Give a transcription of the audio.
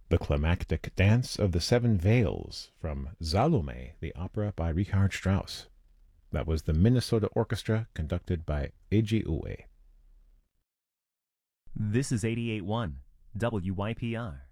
The Climactic Dance of the Seven Veils from Salome, the opera by Richard Strauss. That was the Minnesota Orchestra conducted by Eiji Ue. This is 88.1 WYPR.